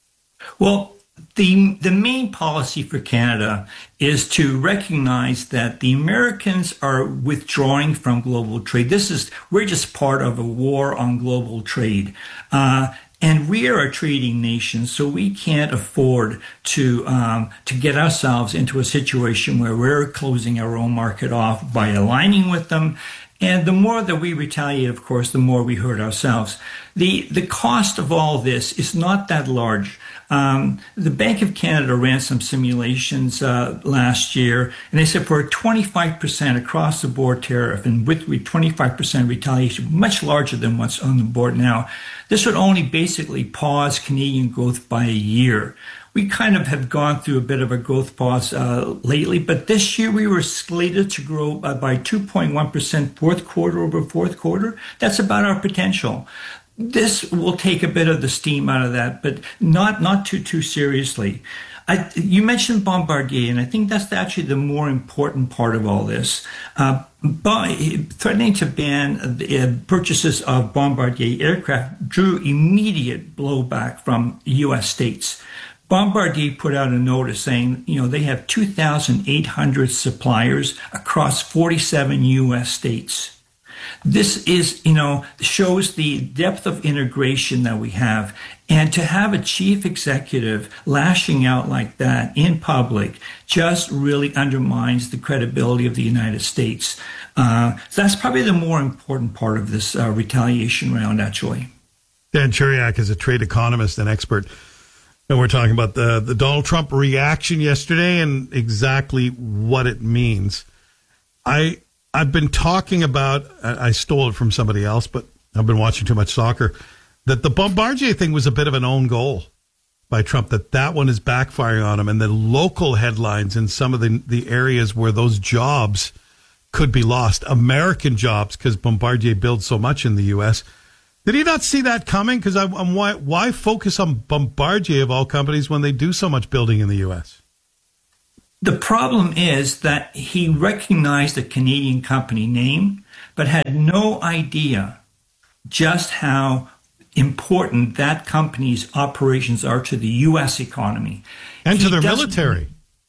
Well, the the main policy for Canada is to recognize that the Americans are withdrawing from global trade. This is we're just part of a war on global trade. Uh, And we are a trading nation, so we can't afford to um, to get ourselves into a situation where we're closing our own market off by aligning with them. And the more that we retaliate, of course, the more we hurt ourselves. The the cost of all this is not that large. Um, the Bank of Canada ran some simulations uh, last year, and they said for a twenty-five percent across the board tariff and with twenty-five percent retaliation, much larger than what's on the board now, this would only basically pause Canadian growth by a year. We kind of have gone through a bit of a growth pause uh, lately, but this year we were slated to grow uh, by two point one percent fourth quarter over fourth quarter. That's about our potential. This will take a bit of the steam out of that, but not not too too seriously. I, you mentioned Bombardier, and I think that's actually the more important part of all this. Uh, by threatening to ban the purchases of Bombardier aircraft drew immediate blowback from U S states. Bombardier put out a notice saying, you know, they have two thousand eight hundred suppliers across forty-seven U S states. This is, you know, shows the depth of integration that we have. And to have a chief executive lashing out like that in public just really undermines the credibility of the United States. Uh, so that's probably the more important part of this uh, retaliation round, actually. Dan Churiak is a trade economist and expert. And we're talking about the, the Donald Trump reaction yesterday and exactly what it means. I... I've been talking about, I stole it from somebody else, but I've been watching too much soccer, that the Bombardier thing was a bit of an own goal by Trump, that that one is backfiring on him, and the local headlines in some of the, the areas where those jobs could be lost, American jobs, because Bombardier builds so much in the U S. Did he not see that coming? Because I'm, I'm why, why focus on Bombardier of all companies when they do so much building in the U S? The problem is that he recognized the Canadian company name, but had no idea just how important that company's operations are to the U S economy. And he to their military.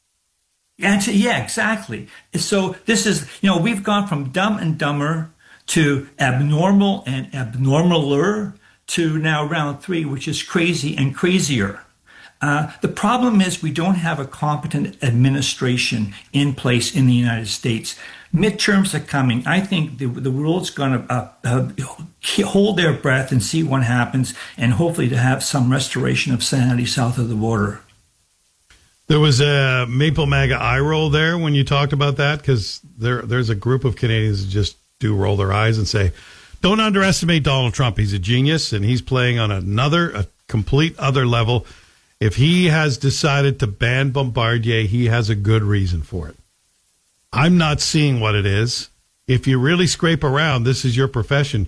And to, yeah, exactly. So this is, you know, we've gone from Dumb and Dumber to abnormal and abnormaler to now round three, which is crazy and crazier. Uh, the problem is we don't have a competent administration in place in the United States. Midterms are coming. I think the, the world's going to uh, uh, hold their breath and see what happens, and hopefully to have some restoration of sanity south of the border. There was a Maple MAGA eye roll there when you talked about that, because there, there's a group of Canadians that just do roll their eyes and say, don't underestimate Donald Trump. He's a genius, and he's playing on another, a complete other level. If he has decided to ban Bombardier, he has a good reason for it. I'm not seeing what it is. If you really scrape around, this is your profession.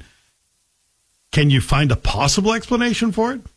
Can you find a possible explanation for it?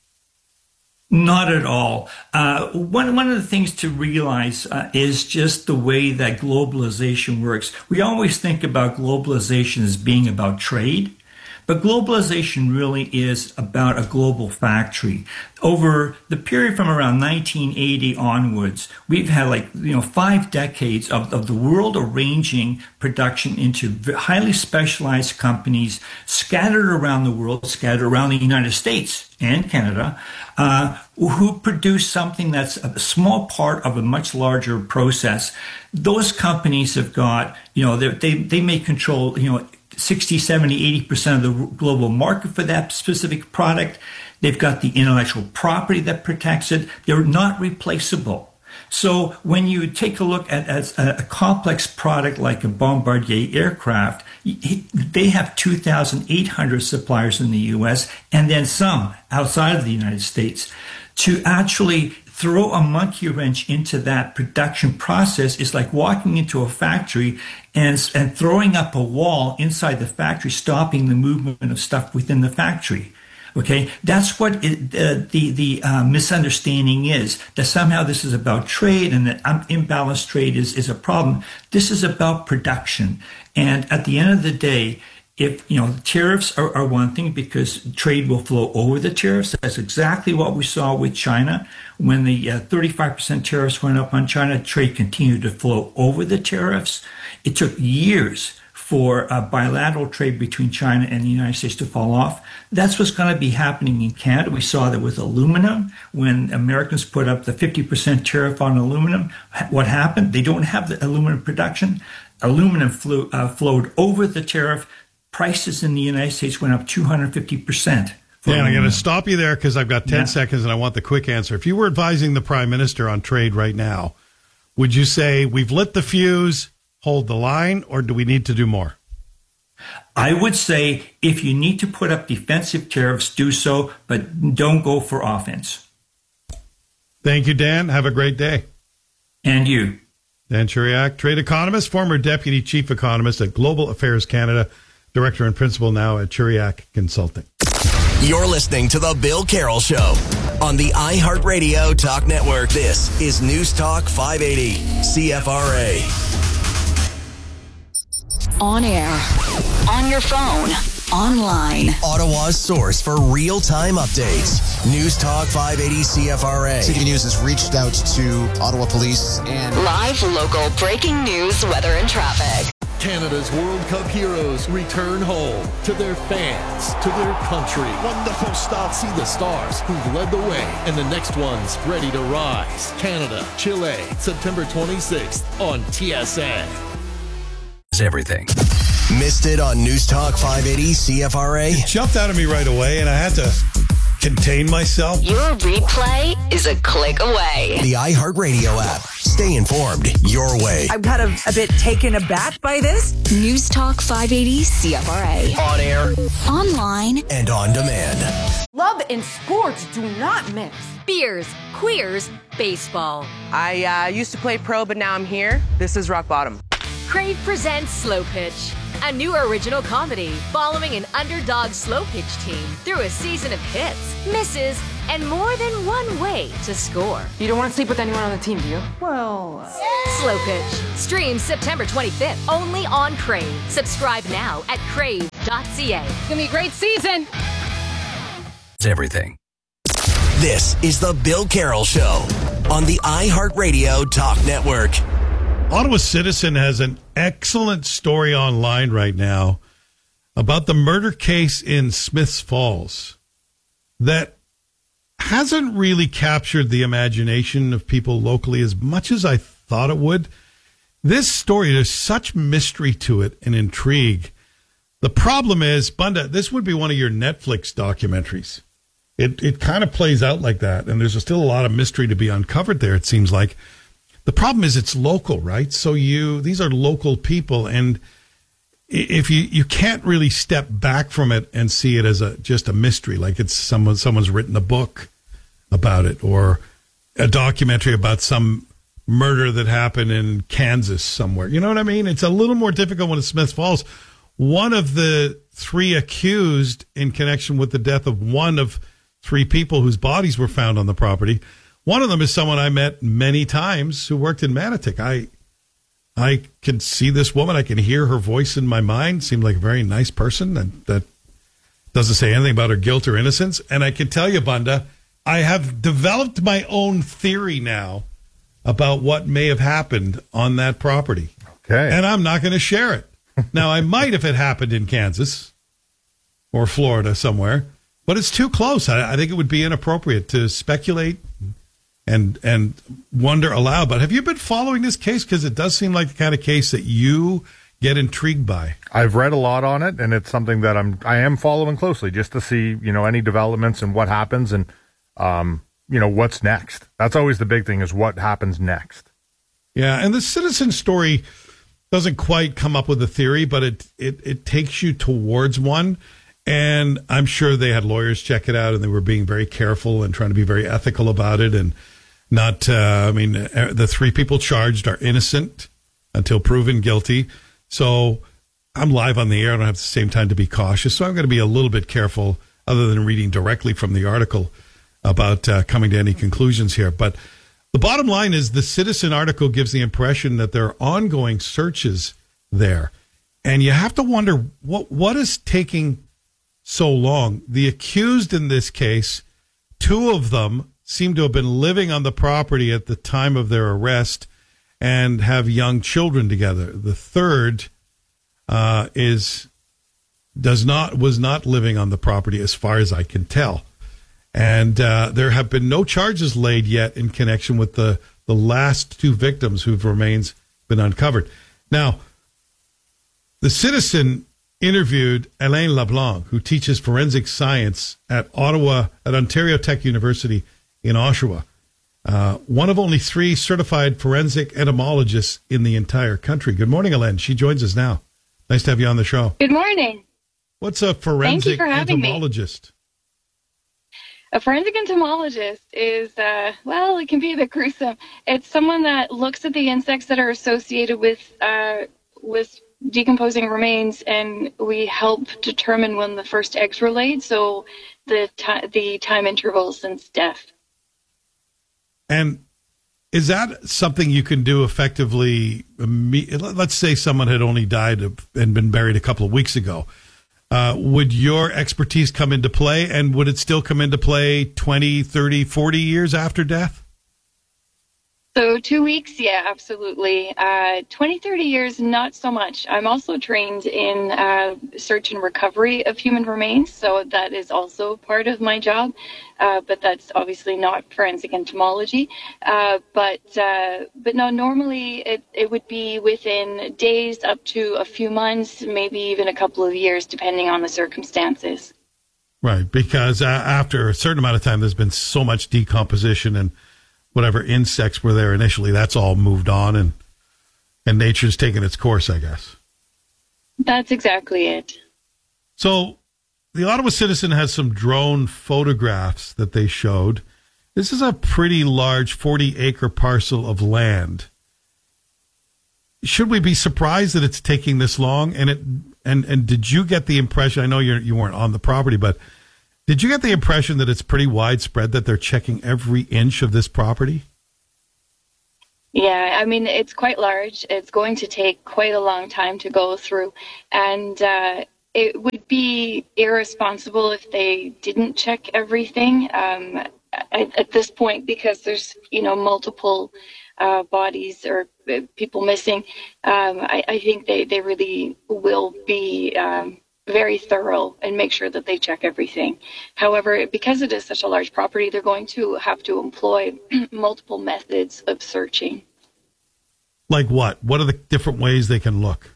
Not at all. Uh, one, one of the things to realize uh, is just the way that globalization works. We always think about globalization as being about trade. But globalization really is about a global factory. Over the period from around nineteen eighty onwards, we've had like, you know, five decades of, of the world arranging production into highly specialized companies scattered around the world, scattered around the United States and Canada, uh, who produce something that's a small part of a much larger process. Those companies have got, you know, they they may control, you know, sixty, seventy, eighty percent of the global market for that specific product. They've got the intellectual property that protects it. They're not replaceable. So when you take a look at, at a complex product like a Bombardier aircraft, they have two thousand eight hundred suppliers in the U S and then some outside of the United States. To actually throw a monkey wrench into that production process is like walking into a factory and, and throwing up a wall inside the factory, stopping the movement of stuff within the factory. Okay, that's what it, uh, the the uh, misunderstanding is, that somehow this is about trade and that um, imbalanced trade is, is a problem. This is about production. And at the end of the day, if, you know, the tariffs are, are one thing because trade will flow over the tariffs. That's exactly what we saw with China. When the uh, thirty-five percent tariffs went up on China, trade continued to flow over the tariffs. It took years for uh, bilateral trade between China and the United States to fall off. That's what's going to be happening in Canada. We saw that with aluminum. When Americans put up the fifty percent tariff on aluminum, what happened? They don't have the aluminum production. Aluminum flew, uh, flowed over the tariff. Prices in the United States went up two hundred fifty percent. Dan, I'm going to stop you there because I've got ten Yeah. seconds and I want the quick answer. If you were advising the Prime Minister on trade right now, would you say we've lit the fuse, hold the line, or do we need to do more? I would say if you need to put up defensive tariffs, do so, but don't go for offense. Thank you, Dan. Have a great day. And you. Dan Churiak, trade economist, former deputy chief economist at Global Affairs Canada, director and principal now at Churiak Consulting. You're listening to The Bill Carroll Show on the iHeartRadio Talk Network. This is News Talk five eighty C F R A. On air, on your phone, online. Ottawa's source for real-time updates. News Talk five eighty C F R A. City News has reached out to Ottawa Police and Live local breaking news, weather, and traffic. Canada's World Cup heroes return home to their fans, to their country. Wonderful stuff. See the stars who've led the way and the next ones ready to rise. Canada, Chile, September twenty-sixth on T S N. Is everything. Missed it on News Talk five eighty C F R A? It jumped out of me right away, and I had to contain myself. Your replay is a click away. The iHeartRadio app. Stay informed your way. I'm kind of a bit taken aback by this. News Talk five eighty C F R A. On air, online, and on demand. Love and sports do not mix. Beers, queers, baseball. I uh, used to play pro, but now I'm here. This is rock bottom. Crave presents Slow Pitch, a new original comedy following an underdog slow pitch team through a season of hits, misses, and more than one way to score. You don't want to sleep with anyone on the team, do you? Well... Uh... Slow Pitch. Streams September twenty-fifth, only on Crave. Subscribe now at crave dot c a. It's going to be a great season. It's everything. This is the Bill Carroll Show on the iHeartRadio Talk Network. Ottawa Citizen has an excellent story online right now about the murder case in Smiths Falls that hasn't really captured the imagination of people locally as much as I thought it would. This story, there's such mystery to it and intrigue. The problem is, Bunda, this would be one of your Netflix documentaries. It it kind of plays out like that, and there's still a lot of mystery to be uncovered there, it seems like. The problem is it's local, right? So you these are local people, and if you, you can't really step back from it and see it as a just a mystery, like it's someone someone's written a book about it or a documentary about some murder that happened in Kansas somewhere. You know what I mean? It's a little more difficult when it's Smiths Falls. One of the three accused in connection with the death of one of three people whose bodies were found on the property. One of them is someone I met many times who worked in Manotick. I I can see this woman. I can hear her voice in my mind. Seemed like a very nice person. And that doesn't say anything about her guilt or innocence. And I can tell you, Bunda, I have developed my own theory now about what may have happened on that property. Okay. And I'm not going to share it. Now, I might if it happened in Kansas or Florida somewhere, but it's too close. I, I think it would be inappropriate to speculate and and wonder aloud. But have you been following this case? Because it does seem like the kind of case that you get intrigued by. I've read a lot on it, and it's something that I'm I am following closely just to see, you know, any developments and what happens and um, you know, what's next. That's always the big thing, is what happens next. Yeah, and the Citizen story doesn't quite come up with a theory, but it it it takes you towards one. And I'm sure they had lawyers check it out, and they were being very careful and trying to be very ethical about it. And not, uh, I mean, the three people charged are innocent until proven guilty. So I'm live on the air. I don't have the same time to be cautious. So I'm going to be a little bit careful, other than reading directly from the article, about uh, coming to any conclusions here. But the bottom line is the Citizen article gives the impression that there are ongoing searches there. And you have to wonder, what what is taking so long? The accused in this case, two of them seem to have been living on the property at the time of their arrest and have young children together. The third uh, is does not was not living on the property, as far as I can tell. And uh, there have been no charges laid yet in connection with the, the last two victims whose remains been uncovered. Now, the Citizen interviewed Alain LeBlanc, who teaches forensic science at Ottawa, at Ontario Tech University in Oshawa, uh, one of only three certified forensic entomologists in the entire country. Good morning, Alain. She joins us now. Nice to have you on the show. Good morning. What's a forensic entomologist? Me. A forensic entomologist is, uh, well, it can be a bit gruesome. It's someone that looks at the insects that are associated with uh, with decomposing remains, and we help determine when the first eggs were laid, so the ti- the time intervals since death. And is that something you can do effectively? Let's say someone had only died and been buried a couple of weeks ago. Uh, would your expertise come into play, and would it still come into play twenty, thirty, forty years after death? So two weeks, yeah, absolutely. Uh, twenty, thirty years, not so much. I'm also trained in uh, search and recovery of human remains, so that is also part of my job, uh, but that's obviously not forensic entomology. Uh, but uh, but no, normally it, it would be within days up to a few months, maybe even a couple of years, depending on the circumstances. Right, because uh, after a certain amount of time, there's been so much decomposition and whatever insects were there initially, that's all moved on, and and nature's taken its course, I guess. That's exactly it. So the Ottawa Citizen has some drone photographs that they showed. This is a pretty large forty-acre parcel of land. Should we be surprised that it's taking this long? And it and and did you get the impression, I know you're, you weren't on the property, but did you get the impression that it's pretty widespread that they're checking every inch of this property? Yeah, I mean, it's quite large. It's going to take quite a long time to go through. And uh, it would be irresponsible if they didn't check everything um, at, at this point, because there's, you know, multiple uh, bodies or people missing. Um, I, I think they, they really will be Um, very thorough and make sure that they check everything. However, because it is such a large property, they're going to have to employ multiple methods of searching. Like what? What are the different ways they can look?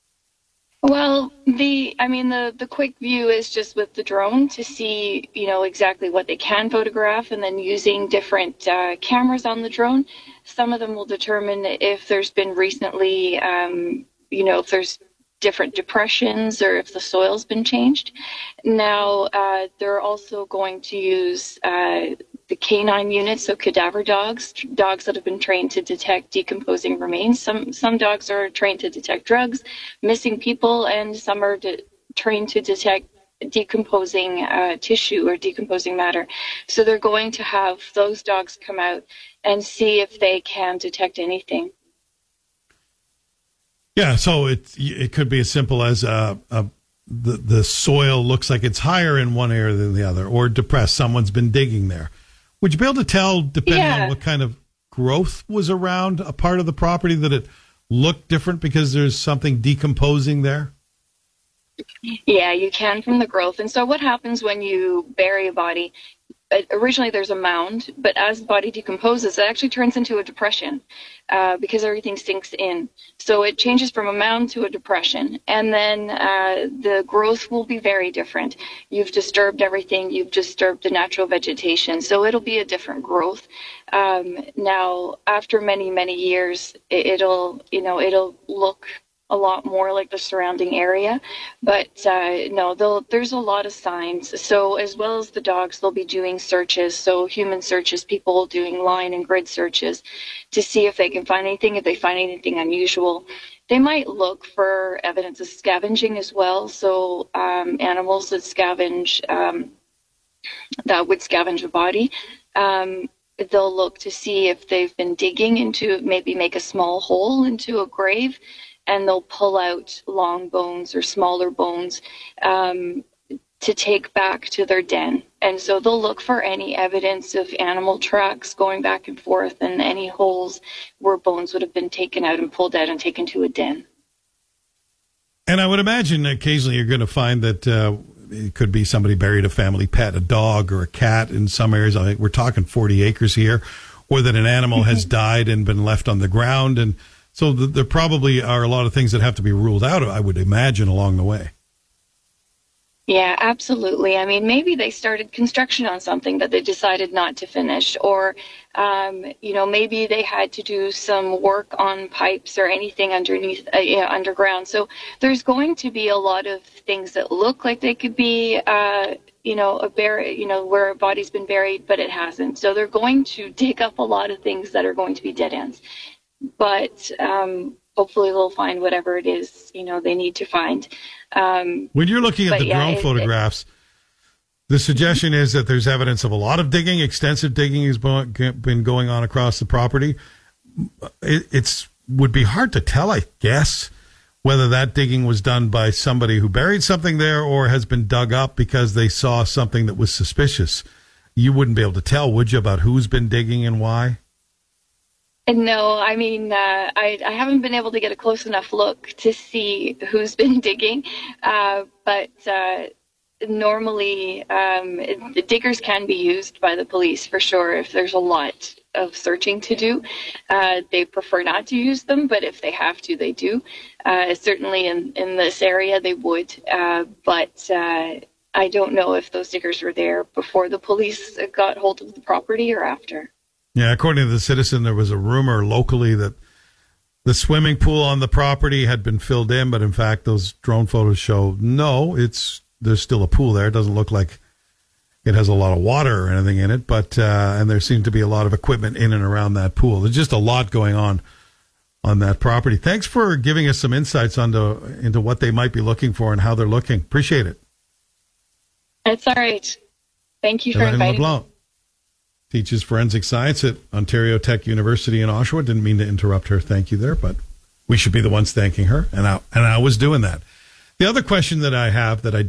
Well, the I mean, the, the quick view is just with the drone to see, you know, exactly what they can photograph, and then using different uh, cameras on the drone. Some of them will determine if there's been recently, um, you know, if there's different depressions or if the soil's been changed. Now, uh, they're also going to use uh, the canine units, so cadaver dogs, dogs that have been trained to detect decomposing remains. Some some dogs are trained to detect drugs, missing people, and some are de- trained to detect decomposing uh, tissue or decomposing matter. So they're going to have those dogs come out and see if they can detect anything. Yeah, so it it could be as simple as uh, uh, the the soil looks like it's higher in one area than the other, or depressed. Someone's been digging there. Would you be able to tell, depending Yeah. on what kind of growth was around a part of the property, that it looked different because there's something decomposing there? Yeah, you can from the growth. And so what happens when you bury a body? Uh, Originally there's a mound, but as the body decomposes, it actually turns into a depression uh, because everything sinks in. So it changes from a mound to a depression. And then uh, the growth will be very different. You've disturbed everything. You've disturbed the natural vegetation. So it'll be a different growth. Um, now, after many, many years, it, it'll, you know, it'll look a lot more like the surrounding area. But uh, no, they'll- there's a lot of signs. So as well as the dogs, they'll be doing searches. So human searches, people doing line and grid searches to see if they can find anything, if they find anything unusual. They might look for evidence of scavenging as well. So um, animals that scavenge, um, that would scavenge a body, um, they'll look to see if they've been digging into, maybe make a small hole into a grave, and they'll pull out long bones or smaller bones um, to take back to their den. And so they'll look for any evidence of animal tracks going back and forth and any holes where bones would have been taken out and pulled out and taken to a den. And I would imagine occasionally you're going to find that uh, it could be somebody buried a family pet, a dog or a cat in some areas. I think we're talking forty acres here, or that an animal has died and been left on the ground. And so th- there probably are a lot of things that have to be ruled out, I would imagine, along the way. Yeah, absolutely. I mean, maybe they started construction on something that they decided not to finish, or, um, you know, maybe they had to do some work on pipes or anything underneath, uh, you know, underground. So there's going to be a lot of things that look like they could be, uh, you know, a bur- you know, where a body's been buried, but it hasn't. So they're going to dig up a lot of things that are going to be dead ends. But um, hopefully they'll find whatever it is, you know, they need to find. Um, when you're looking at the yeah, drone it, photographs, it, the suggestion is that there's evidence of a lot of digging, extensive digging has been going on across the property. It it's would be hard to tell, I guess, whether that digging was done by somebody who buried something there or has been dug up because they saw something that was suspicious. You wouldn't be able to tell, would you, about who's been digging and why? No, I mean, uh, I, I haven't been able to get a close enough look to see who's been digging, uh, but uh, normally um, it, the diggers can be used by the police for sure if there's a lot of searching to do. Uh, they prefer not to use them, but if they have to, they do. Uh, certainly in, in this area, they would, uh, but uh, I don't know if those diggers were there before the police got hold of the property or after. Yeah, according to the Citizen, there was a rumor locally that the swimming pool on the property had been filled in, but in fact, those drone photos show no, it's there's still a pool there. It doesn't look like it has a lot of water or anything in it, but uh, and there seemed to be a lot of equipment in and around that pool. There's just a lot going on on that property. Thanks for giving us some insights onto into what they might be looking for and how they're looking. Appreciate it. That's all right. Thank you for Elaine inviting LeBlanc me. Teaches forensic science at Ontario Tech University in Oshawa. Didn't mean to interrupt her. Thank you there, but we should be the ones thanking her, and I, and I was doing that. The other question that I have that I